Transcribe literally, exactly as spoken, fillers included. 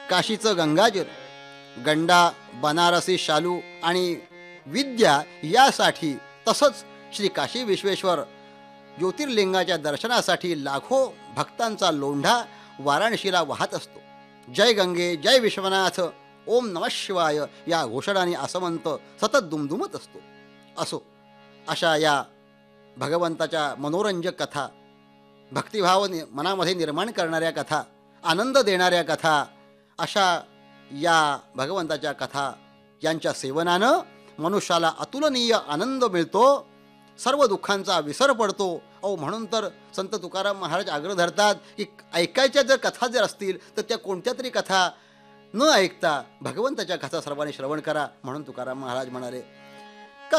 काशीचं गंगाजल, गंडा, बनारसी शालू आणि विद्या यासाठी, तसंच श्री काशी विश्वेश्वर ज्योतिर्लिंगाच्या दर्शनासाठी लाखो भक्तांचा लोंढा वाराणसीला वाहत असतो. जय गंगे, जय विश्वनाथ, ओम नमः शिवाय या घोषणाने आसमंत सतत दुमदुमत असतो. असो, अशा या भगवंताच्या मनोरंजक कथा, भक्तिभाव नि मनामध्ये निर्माण करणाऱ्या कथा, आनंद देणाऱ्या कथा, अशा या भगवंताच्या कथा यांच्या सेवनानं मनुष्याला अतुलनीय आनंद मिळतो, सर्व दुःखांचा विसर पडतो. अहो, म्हणून तर संत तुकाराम महाराज आग्रह धरतात की ऐकायच्या जर कथा जर असतील तर त्या कोणत्या तरी कथा न ऐकता भगवंताच्या कथा सर्वांनी श्रवण करा. म्हणून तुकाराम महाराज म्हणाले,